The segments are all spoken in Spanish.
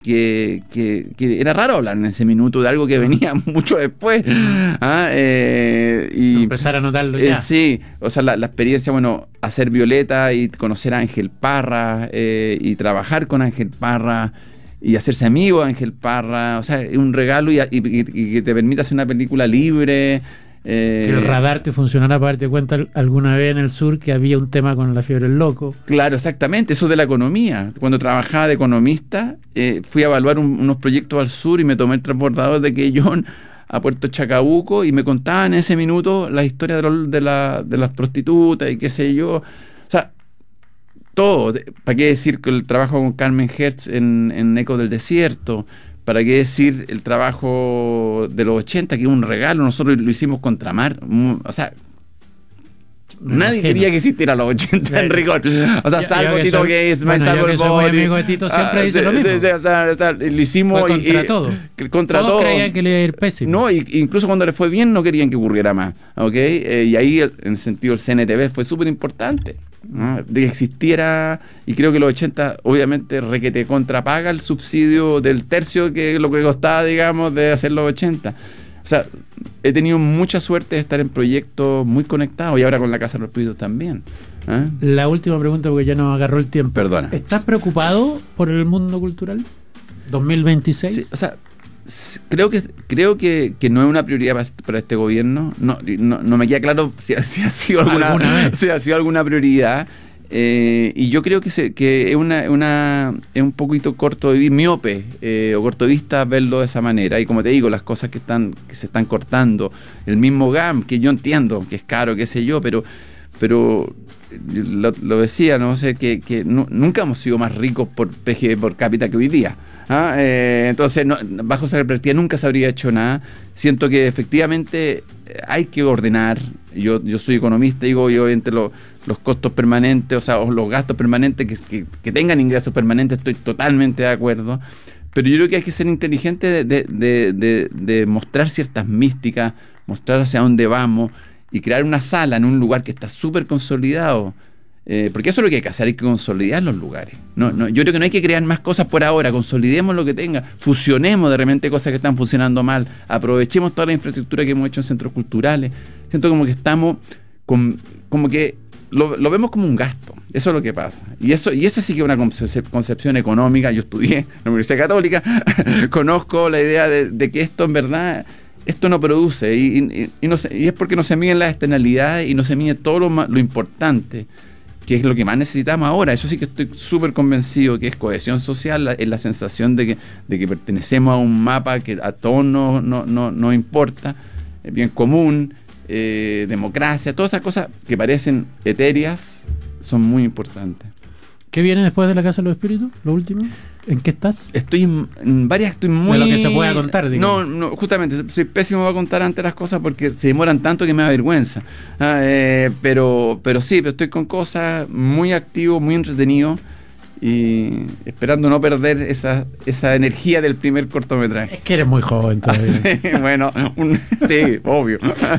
era raro hablar en ese minuto de algo que venía mucho después. Y empezar a notarlo ya. Sí, o sea, la experiencia, bueno, hacer Violeta y conocer a Ángel Parra y trabajar con Ángel Parra y hacerse amigo de Ángel Parra, o sea, es un regalo y que te permita hacer una película libre. Que el radar te funcionara para darte cuenta alguna vez en el sur que había un tema con la fiebre del loco. Claro, exactamente, eso de la economía. Cuando trabajaba de economista, fui a evaluar unos proyectos al sur y me tomé el transbordador de Quellón a Puerto Chacabuco y me contaban en ese minuto la historia de las prostitutas y qué sé yo. O sea, todo. ¿Para qué decir que el trabajo con Carmen Hertz en Ecos del Desierto? ¿Para qué decir el trabajo de los 80, que es un regalo? Nosotros lo hicimos Contramar. O sea, nadie quería que existiera los 80 en rigor. O sea, salvo Tito Gaisman, salvo el Boy. Amigo de Tito siempre dice lo mismo. O sea, lo hicimos. Fue contra todo. Contra todos todo. creían que le iba a ir pésimo. No, incluso cuando le fue bien no querían que ocurriera más. ¿Okay? Y ahí, en el sentido, el CNTV fue súper importante, ¿no? De que existiera, y creo que los 80 obviamente requete contrapaga el subsidio del tercio que lo que costaba, digamos, de hacer los 80. O sea, he tenido mucha suerte de estar en proyectos muy conectados y ahora con la Casa de los Espíritus también. La última pregunta, porque ya nos agarró el tiempo. Perdona. ¿Estás preocupado por el mundo cultural 2026? Sí, o sea, creo que no es una prioridad para este gobierno. No me queda claro si ha sido alguna prioridad. Y yo creo que es un poquito miope o cortovista verlo de esa manera. Y como te digo, las cosas que se están cortando, el mismo GAM, que yo entiendo que es caro, qué sé yo, pero lo decía, no sé, que nunca hemos sido más ricos por PGB por cápita que hoy día. Entonces, bajo esa perspectiva nunca se habría hecho nada. Siento que efectivamente hay que ordenar. Yo soy economista, digo, yo entre los costos permanentes, o sea, los gastos permanentes, que tengan ingresos permanentes, estoy totalmente de acuerdo. Pero yo creo que hay que ser inteligente de mostrar ciertas místicas, mostrar hacia dónde vamos y crear una sala en un lugar que está súper consolidado. Porque eso es lo que hay que hacer, hay que consolidar los lugares. Yo creo que no hay que crear más cosas por ahora, consolidemos lo que tenga, fusionemos de repente cosas que están funcionando mal, aprovechemos toda la infraestructura que hemos hecho en centros culturales. Siento como que estamos, como que lo vemos como un gasto, eso es lo que pasa. Y esa sí que es una concepción económica. Yo estudié en la Universidad Católica, conozco la idea de que esto en verdad... Esto no produce y es porque no se miden las externalidades y no se mide todo lo importante, que es lo que más necesitamos ahora. Eso sí que estoy súper convencido que es cohesión social, es la sensación de que pertenecemos a un mapa que a todos no importa, bien común, democracia, todas esas cosas que parecen etéreas son muy importantes. ¿Qué viene después de la Casa de los Espíritus? ¿Lo último? ¿En qué estás? Estoy en varias, estoy muy... De lo que se pueda contar, digamos. No, justamente, soy pésimo para contar antes las cosas porque se demoran tanto que me da vergüenza. Pero sí, estoy con cosas, muy activo, muy entretenido y esperando no perder esa energía del primer cortometraje. Es que eres muy joven todavía. Sí, bueno, sí, obvio.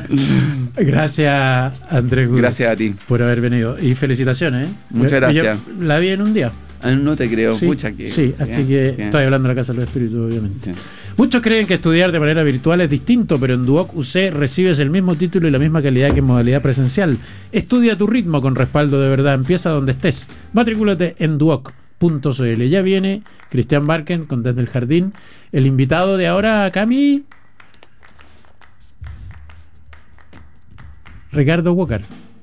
Gracias, Andrés Gudde. Gracias a ti. Por haber venido. Y felicitaciones. Muchas gracias. Yo la vi en un día. No te creo, sí, pucha que... Sí, así que estoy hablando de la Casa de los Espíritus, obviamente. Sí. Muchos creen que estudiar de manera virtual es distinto, pero en Duoc UC recibes el mismo título y la misma calidad que en modalidad presencial. Estudia a tu ritmo con respaldo de verdad. Empieza donde estés. Matrículate en duoc.cl. Ya viene Cristian Barken con Desde el Jardín. El invitado de ahora, Cami... Ricardo Walker.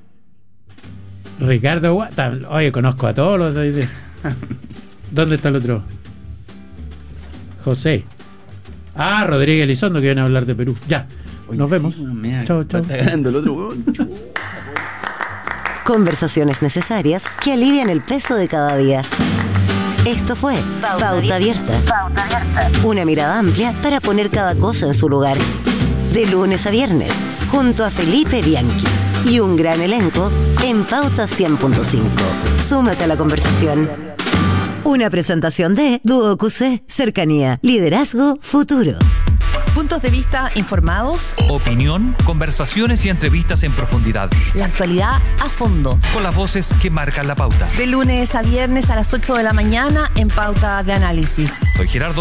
Oye, conozco a todos los... ¿Dónde está el otro? José. Rodríguez Elizondo, que viene a hablar de Perú. Ya, nos vemos. Chao. Está ganando el otro. Conversaciones necesarias que alivian el peso de cada día. Esto fue Pauta Abierta. Una mirada amplia para poner cada cosa en su lugar. De lunes a viernes, junto a Felipe Bianchi y un gran elenco en Pauta 100.5. Súmate a la conversación. Una presentación de Duoc UC, cercanía, liderazgo, futuro. Puntos de vista informados. Opinión, conversaciones y entrevistas en profundidad. La actualidad a fondo. Con las voces que marcan la pauta. De lunes a viernes a las 8 de la mañana en Pauta de Análisis. Soy Gerardo